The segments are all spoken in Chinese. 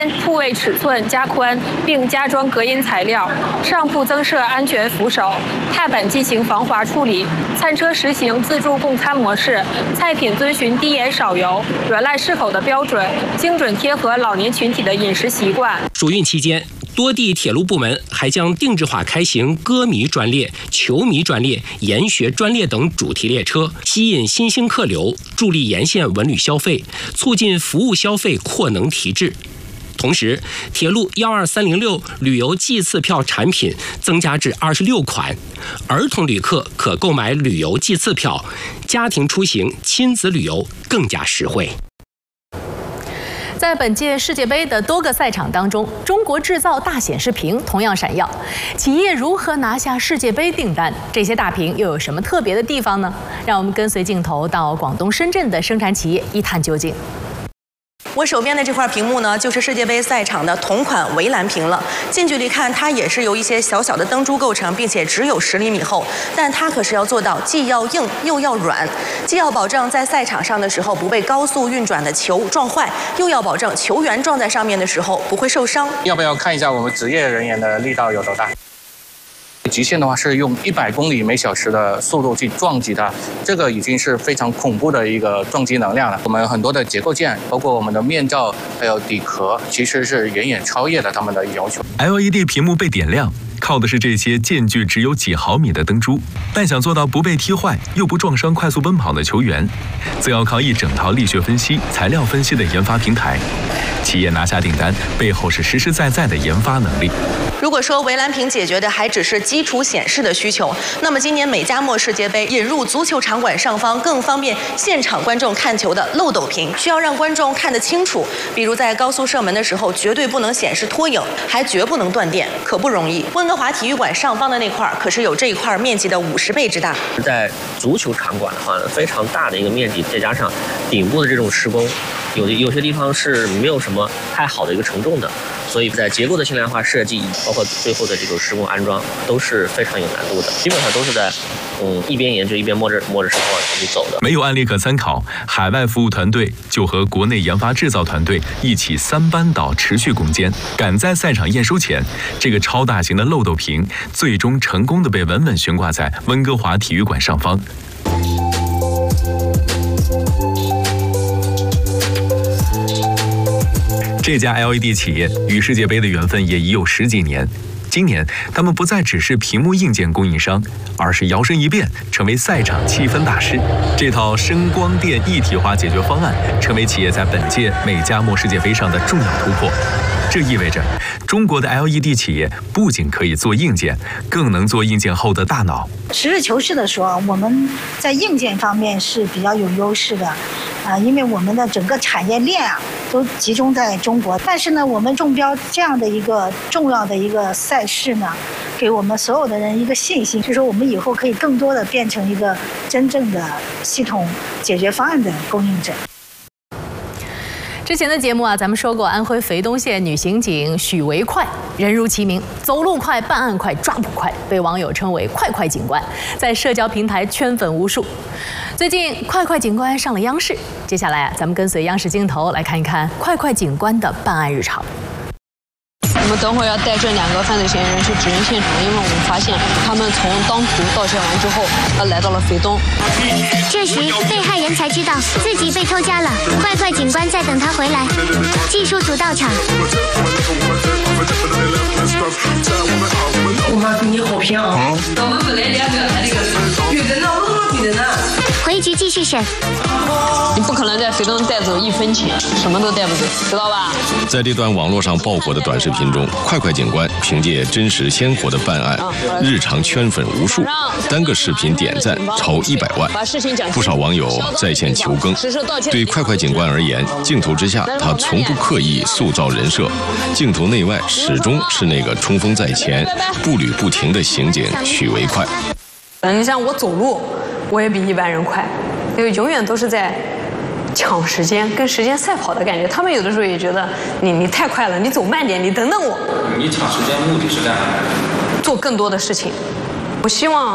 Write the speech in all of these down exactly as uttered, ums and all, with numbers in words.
铺位尺寸加宽，并加装隔音材料，上铺增设安全扶手，踏板进行防滑处理。餐车实行自助供餐模式，菜品遵循低盐少油、软烂适口的标准，精准贴合老年群体的饮食习惯。 暑运期间，多地铁路部门还将定制化开行歌迷专列、球迷专列、研学专列等主题列车，吸引新兴客流，助力沿线文旅消费，促进服务消费扩能提质。同时，铁路幺二三零六旅游季次票产品增加至二十六款，儿童旅客可购买旅游季次票，家庭出行、亲子旅游更加实惠。 在本届世界杯的多个赛场当中，中国制造大显示屏同样闪耀。企业如何拿下世界杯订单？这些大屏又有什么特别的地方呢？让我们跟随镜头到广东深圳的生产企业一探究竟。 我手边的这块屏幕呢，就是世界杯赛场的同款围栏屏了。近距离看，它也是由一些小小的灯珠构成，并且只有十厘米厚。但它可是要做到既要硬又要软，既要保证在赛场上的时候不被高速运转的球撞坏，又要保证球员撞在上面的时候不会受伤。 要不要看一下我们职业人员的力道有多大？极限的话是用一百公里每小时的速度去撞击它，这个已经是非常恐怖的一个撞击能量了。我们很多的结构件，包括我们的面罩还有底壳，其实是远远超越了他们的要求。 L E D 屏幕被点亮，靠的是这些间距只有几毫米的灯珠，但想做到不被踢坏又不撞伤快速奔跑的球员，则要靠一整套力学分析、材料分析的研发平台。企业拿下订单背后是实实在在的研发能力。 如果说围栏屏解决的还只是基础显示的需求，那么今年美加墨世界杯引入足球场馆上方更方便现场观众看球的漏斗屏，需要让观众看得清楚。比如在高速射门的时候，绝对不能显示拖影，还绝不能断电，可不容易。温哥华体育馆上方的那块可是有这一块面积的五十倍之大。 在足球场馆的话呢，非常大的一个面积，再加上顶部的这种施工，有的有些地方是没有什么太好的一个承重的，所以在结构的轻量化设计，包括最后的这种施工安装都是非常有难度的，基本上都是在嗯一边研究一边摸着摸着石头往前去走的。 没有案例可参考，海外服务团队就和国内研发制造团队一起三班倒持续攻坚，赶在赛场验收前，这个超大型的漏斗屏最终成功的被稳稳悬挂在温哥华体育馆上方。这家 L E D 企业与世界杯的缘分也已有十几年。今年，他们不再只是屏幕硬件供应商，而是摇身一变成为赛场气氛大师。这套声光电一体化解决方案，成为企业在本届美加墨世界杯上的重要突破。这意味着，中国的 L E D 企业不仅可以做硬件，更能做硬件后的大脑。 实事求是的说，我们在硬件方面是比较有优势的，啊，因为我们的整个产业链啊都集中在中国。但是呢，我们中标这样的一个重要的一个赛事呢，给我们所有的人一个信心，就是说我们以后可以更多的变成一个真正的系统解决方案的供应者。 之前的节目啊，咱们说过安徽肥东县女刑警许维快，人如其名，走路快、办案快、抓捕快，被网友称为“快快警官”，在社交平台圈粉无数。最近，快快警官上了央视，接下来啊，咱们跟随央视镜头来看一看快快警官的办案日常。 我们等会儿要带这两个犯罪嫌疑人去指认现场，因为我们发现他们从当涂盗窃完之后，他来到了肥东。 这时，被害人才知道自己被偷家了，快快警官在等他回来。技术组到场。 我妈对你好偏啊！我们本来两个还那个有的呢，我怎么给的呢？ 回局继续审。 你不可能在肥东带走一分钱，什么都带不走，知道吧？ 在这段网络上爆火的短视频中，快快警官凭借真实鲜活的办案，日常圈粉无数，单个视频点赞超一百万，不少网友在线求更。对快快警官而言，镜头之下他从不刻意塑造人设，镜头内外始终是那个冲锋在前、步履不停的刑警许维快。 嗯，你像我走路，我也比一般人快，因为永远都是在抢时间，跟时间赛跑的感觉。他们有的时候也觉得你你太快了，你走慢点，你等等我。 你抢时间目的是干啥？ 做更多的事情。我希望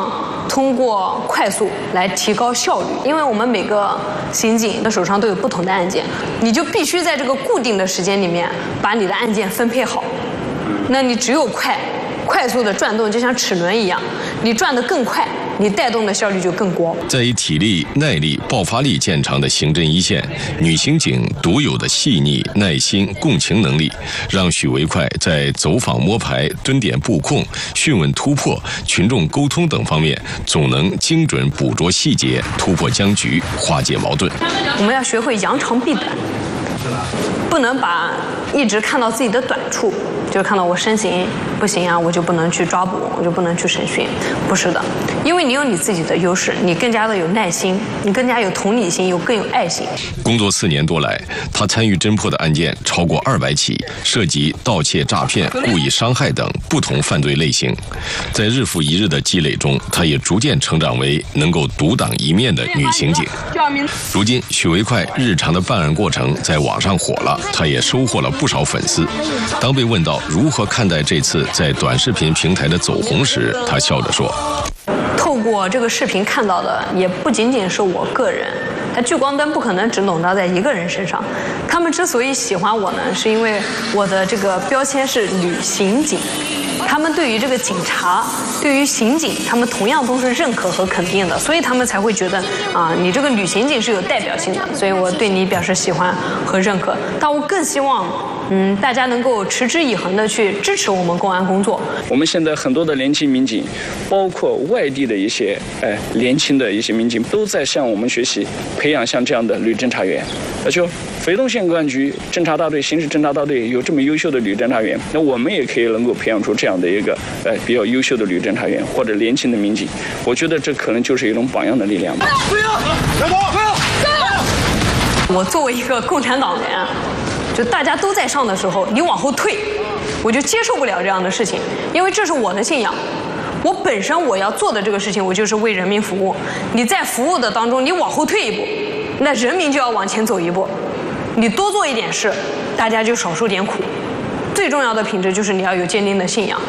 通过快速来提高效率，因为我们每个刑警的手上都有不同的案件，你就必须在这个固定的时间里面把你的案件分配好。那你只有快快速的转动，就像齿轮一样，你转得更快，你带动的效率就更高。 在以体力、耐力、爆发力见长的刑侦一线，女刑警独有的细腻、耐心、共情能力，让许维快在走访摸排、蹲点布控、讯问突破、群众沟通等方面，总能精准捕捉细节，突破僵局，化解矛盾。 我们要学会扬长避短，不能把一直看到自己的短处，就是看到我身形不行啊，我就不能去抓捕，我就不能去审讯，不是的，因为你有你自己的优势，你更加的有耐心，你更加有同理心，有更有爱心。 工作四年多来，他参与侦破的案件超过二百起，涉及盗窃、诈骗、故意伤害等不同犯罪类型。在日复一日的积累中，他也逐渐成长为能够独当一面的女刑警。如今，许维快日常的办案过程在网上火了，他也收获了不少粉丝。当被问到如何看待这次在短视频平台的走红时，他笑着说：“ 透过这个视频看到的，也不仅仅是我个人。它聚光灯不可能只笼罩在一个人身上。他们之所以喜欢我呢，是因为我的这个标签是女刑警。他们对于这个警察，对于刑警，他们同样都是认可和肯定的，所以他们才会觉得啊，你这个女刑警是有代表性的，所以我对你表示喜欢和认可。但我更希望，嗯，大家能够持之以恒的去支持我们公安工作。 我们现在很多的年轻民警，包括外地的一些哎年轻的一些民警，都在向我们学习，培养像这样的女侦查员。而且，肥东县公安局侦查大队、刑事侦查大队有这么优秀的女侦查员，那我们也可以能够培养出这样的一个呃比较优秀的女侦查员或者年轻的民警。我觉得这可能就是一种榜样的力量吧。不要， 不要，不要！我作为一个共产党员，就大家都在上的时候，你往后退，我就接受不了这样的事情，因为这是我的信仰。我本身我要做的这个事情，我就是为人民服务。你在服务的当中，你往后退一步，那人民就要往前走一步。你多做一点事，大家就少受点苦。最重要的品质就是你要有坚定的信仰。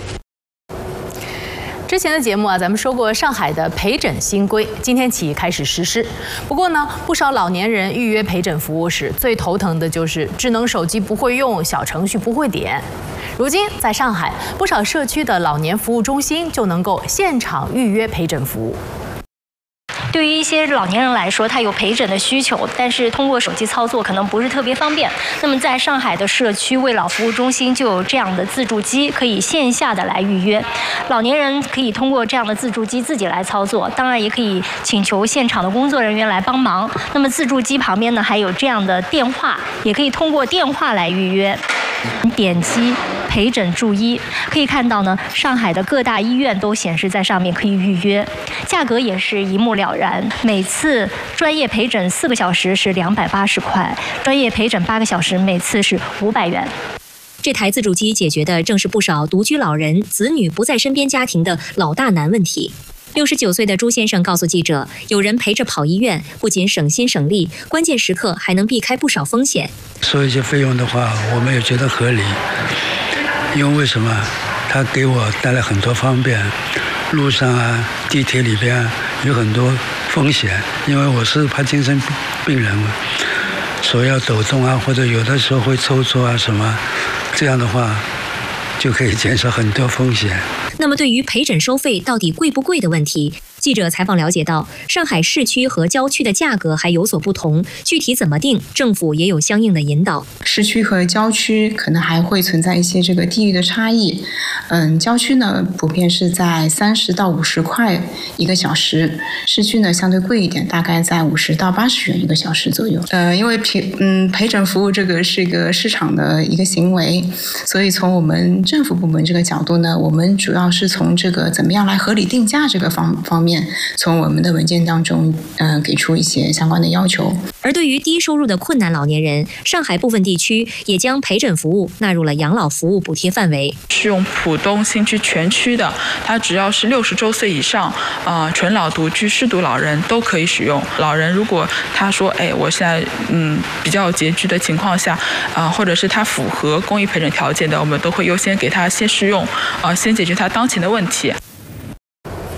之前的节目啊，咱们说过上海的陪诊新规，今天起开始实施。不过呢，不少老年人预约陪诊服务时，最头疼的就是智能手机不会用，小程序不会点。如今，在上海，不少社区的老年服务中心就能够现场预约陪诊服务。 对于一些老年人来说，他有陪诊的需求，但是通过手机操作可能不是特别方便。那么在上海的社区慰老服务中心就有这样的自助机，可以线下的来预约。老年人可以通过这样的自助机自己来操作，当然也可以请求现场的工作人员来帮忙。那么自助机旁边呢还有这样的电话，也可以通过电话来预约。点击陪诊注医，可以看到呢，上海的各大医院都显示在上面可以预约，价格也是一目了然。每次专业陪诊四个小时是两百八十块，专业陪诊八个小时每次是五百元。 这台自助机解决的正是不少独居老人、子女不在身边家庭的老大难问题。六十九岁的朱先生告诉记者，有人陪着跑医院，不仅省心省力，关键时刻还能避开不少风险。 收一些费用的话，我们也觉得合理，因为为什么？他给我带来很多方便，路上啊、地铁里边有很多风险，因为我是帕金森病人嘛，手要抖动啊，或者有的时候会抽搐啊什么，这样的话就可以减少很多风险。 那么对于陪诊收费到底贵不贵的问题，记者采访了解到，上海市区和郊区的价格还有所不同，具体怎么定，政府也有相应的引导。 市区和郊区可能还会存在一些这个地域的差异。嗯，郊区呢普遍是在三十到五十块一个小时，市区呢相对贵一点，大概在五十到八十元一个小时左右。呃，因为陪嗯陪诊服务这个是一个市场的一个行为，所以从我们政府部门这个角度呢，我们主要是从这个怎么样来合理定价这个方方面，从我们的文件当中，嗯、呃，给出一些相关的要求。 而对于低收入的困难老年人，上海部分地区也将陪诊服务纳入了养老服务补贴范围。 适用浦东新区全区的，它只要是六十周岁以上，呃，纯老独居、失独老人都可以使用。老人如果他说，哎，我现在嗯比较拮据的情况下，啊、呃，或者是他符合公益陪诊条件的，我们都会优先给他先试用，啊、呃，先解决他当前的问题。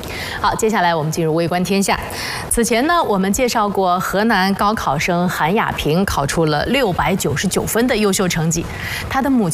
好，接下来我们进入微观天下。此前呢，我们介绍过河南高考生韩亚平考出了六百九十九分的优秀成绩，他的母亲。